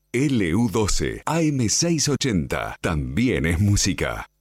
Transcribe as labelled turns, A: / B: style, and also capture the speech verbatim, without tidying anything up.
A: L U doce A M seiscientos ochenta también es música.